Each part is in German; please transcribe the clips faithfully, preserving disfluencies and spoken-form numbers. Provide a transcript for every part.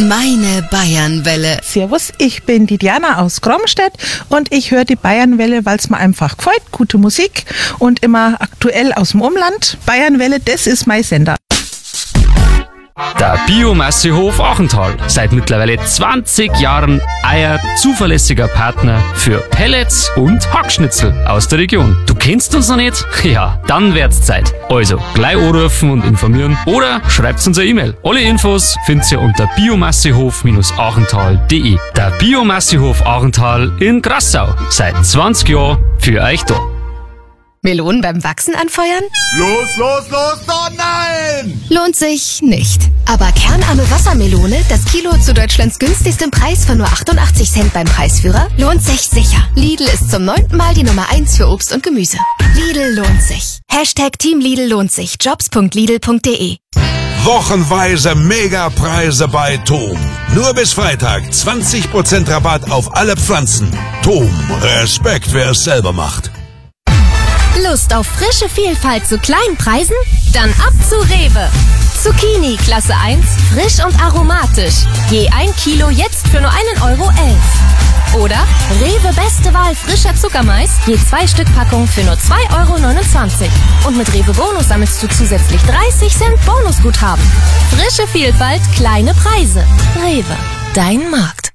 Meine Bayernwelle. Servus, ich bin die Diana aus Gromstedt und ich höre die Bayernwelle, weil es mir einfach gefällt. Gute Musik und immer aktuell aus dem Umland. Bayernwelle, das ist mein Sender. Der Biomassehof Achental. Seit mittlerweile zwanzig Jahren euer zuverlässiger Partner für Pellets und Hackschnitzel aus der Region. Du kennst uns noch nicht? Ja, dann wird's Zeit. Also, gleich anrufen und informieren oder schreibt uns eine E-Mail. Alle Infos findet ihr unter biomassehof achental punkt de. Der Biomassehof Achental in Grassau. Seit zwanzig Jahren für euch da. Melonen beim Wachsen anfeuern? Los, los, los, oh nein! Lohnt sich nicht. Aber kernarme Wassermelone, das Kilo zu Deutschlands günstigstem Preis von nur achtundachtzig Cent beim Preisführer, lohnt sich sicher. Lidl ist zum neunten Mal die Nummer eins für Obst und Gemüse. Lidl lohnt sich. Hashtag Team Lidl lohnt sich. jobs punkt lidl punkt de. Wochenweise Megapreise bei Tom. Nur bis Freitag zwanzig Prozent Rabatt auf alle Pflanzen. Tom, Respekt, wer es selber macht. Lust auf frische Vielfalt zu kleinen Preisen? Dann ab zu Rewe. Zucchini Klasse eins, frisch und aromatisch. Je ein Kilo jetzt für nur einen Euro elf. Oder Rewe beste Wahl frischer Zuckermais, je zwei Stück Packung für nur zwei Euro neunundzwanzig. Und mit Rewe Bonus sammelst du zusätzlich dreißig Cent Bonusguthaben. Frische Vielfalt, kleine Preise. Rewe, dein Markt.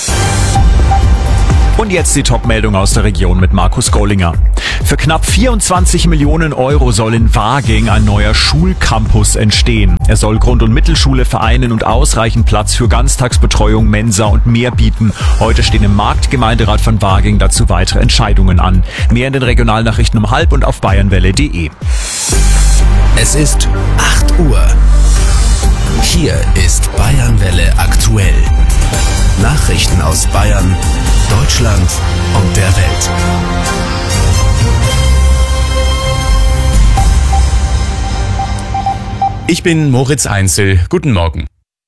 Und jetzt die Top-Meldung aus der Region mit Markus Gollinger. Für knapp vierundzwanzig Millionen Euro soll in Waging ein neuer Schulcampus entstehen. Er soll Grund- und Mittelschule vereinen und ausreichend Platz für Ganztagsbetreuung, Mensa und mehr bieten. Heute stehen im Marktgemeinderat von Waging dazu weitere Entscheidungen an. Mehr in den Regionalnachrichten um halb und auf bayernwelle punkt de. Es ist acht Uhr. Hier ist Bayernwelle aktuell. Nachrichten aus Bayern, Deutschland und der Welt. Ich bin Moritz Einzel. Guten Morgen.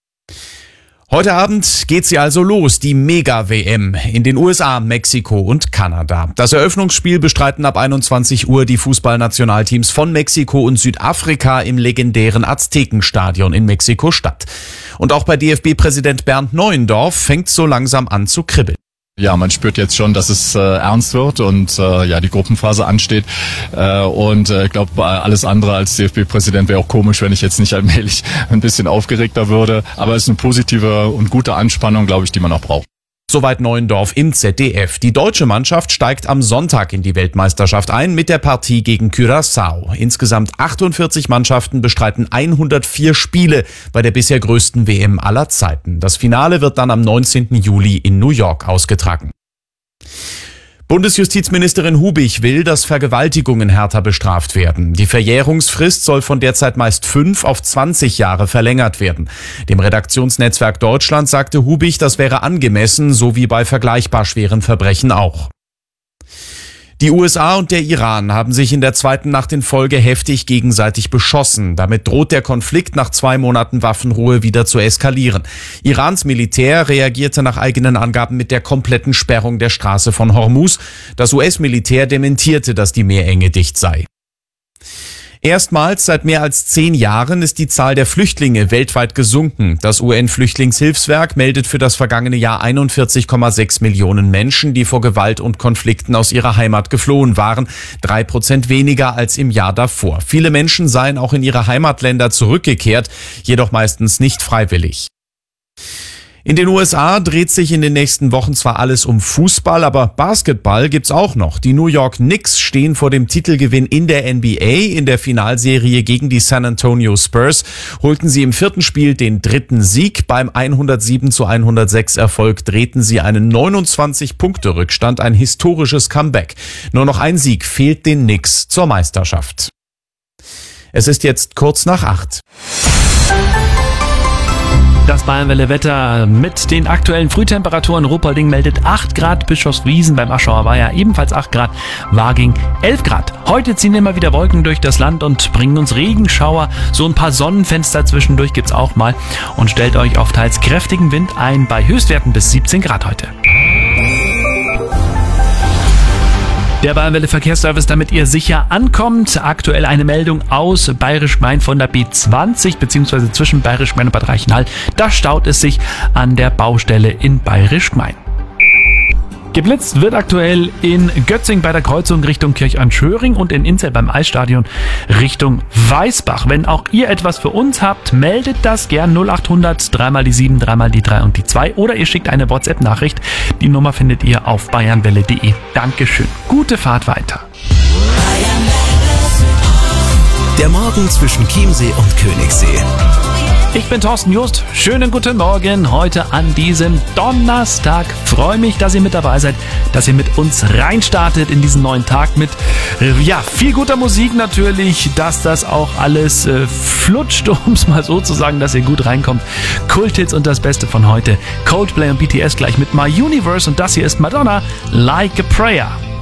Heute Abend geht sie also los, die Mega-W M in den U S A, Mexiko und Kanada. Das Eröffnungsspiel bestreiten ab einundzwanzig Uhr die Fußballnationalteams von Mexiko und Südafrika im legendären Aztekenstadion in Mexiko-Stadt. Und auch bei D F B-Präsident Bernd Neuendorf fängt so langsam an zu kribbeln. Ja, man spürt jetzt schon, dass es äh, ernst wird und äh, ja die Gruppenphase ansteht. Äh, und ich äh, glaube, alles andere als D F B-Präsident wäre auch komisch, wenn ich jetzt nicht allmählich ein bisschen aufgeregter würde. Aber es ist eine positive und gute Anspannung, glaube ich, die man auch braucht. Soweit Neuendorf im Z D F. Die deutsche Mannschaft steigt am Sonntag in die Weltmeisterschaft ein mit der Partie gegen Curaçao. Insgesamt achtundvierzig Mannschaften bestreiten hundertvier Spiele bei der bisher größten W M aller Zeiten. Das Finale wird dann am neunzehnten Juli in New York ausgetragen. Bundesjustizministerin Hubich will, dass Vergewaltigungen härter bestraft werden. Die Verjährungsfrist soll von derzeit meist fünf auf zwanzig Jahre verlängert werden. Dem Redaktionsnetzwerk Deutschland sagte Hubich, das wäre angemessen, so wie bei vergleichbar schweren Verbrechen auch. Die U S A und der Iran haben sich in der zweiten Nacht in Folge heftig gegenseitig beschossen. Damit droht der Konflikt nach zwei Monaten Waffenruhe wieder zu eskalieren. Irans Militär reagierte nach eigenen Angaben mit der kompletten Sperrung der Straße von Hormuz. Das U S-Militär dementierte, dass die Meerenge dicht sei. Erstmals seit mehr als zehn Jahren ist die Zahl der Flüchtlinge weltweit gesunken. Das U N-Flüchtlingshilfswerk meldet für das vergangene Jahr einundvierzig Komma sechs Millionen Menschen, die vor Gewalt und Konflikten aus ihrer Heimat geflohen waren. Drei Prozent weniger als im Jahr davor. Viele Menschen seien auch in ihre Heimatländer zurückgekehrt, jedoch meistens nicht freiwillig. In den U S A dreht sich in den nächsten Wochen zwar alles um Fußball, aber Basketball gibt's auch noch. Die New York Knicks stehen vor dem Titelgewinn in der N B A. In der Finalserie gegen die San Antonio Spurs holten sie im vierten Spiel den dritten Sieg. Beim hundertsieben zu hundertsechs Erfolg drehten sie einen neunundzwanzig Punkte Rückstand, ein historisches Comeback. Nur noch ein Sieg fehlt den Knicks zur Meisterschaft. Es ist jetzt kurz nach acht. Das Bayernwelle-Wetter mit den aktuellen Frühtemperaturen. Ruppolding meldet acht Grad, Bischofswiesen beim Aschauer Weiher ebenfalls acht Grad, Waging elf Grad. Heute ziehen immer wieder Wolken durch das Land und bringen uns Regenschauer. So ein paar Sonnenfenster zwischendurch gibt's auch mal. Und stellt euch auf teils kräftigen Wind ein bei Höchstwerten bis siebzehn Grad heute. Der Bayernwelle Verkehrsservice, damit ihr sicher ankommt. Aktuell eine Meldung aus Bayerisch Gmein von der B zwanzig bzw. zwischen Bayerisch Gmein und Bad Reichenhall. Da staut es sich an der Baustelle in Bayerisch Gmein. Geblitzt wird aktuell in Götzing bei der Kreuzung Richtung Kirchanschöring und in Inzell beim Eisstadion Richtung Weißbach. Wenn auch ihr etwas für uns habt, meldet das gern null acht hundert, dreimal die sieben, dreimal die drei und die zwei oder ihr schickt eine WhatsApp-Nachricht. Die Nummer findet ihr auf bayernwelle punkt de. Dankeschön. Gute Fahrt weiter. Der Morgen zwischen Chiemsee und Königssee. Ich bin Thorsten Just. Schönen guten Morgen heute an diesem Donnerstag. Freue mich, dass ihr mit dabei seid, dass ihr mit uns reinstartet in diesen neuen Tag mit ja, viel guter Musik natürlich, dass das auch alles äh, flutscht, um es mal so zu sagen, dass ihr gut reinkommt. Kulthits und das Beste von heute. Coldplay und B T S gleich mit My Universe und das hier ist Madonna, Like a Prayer.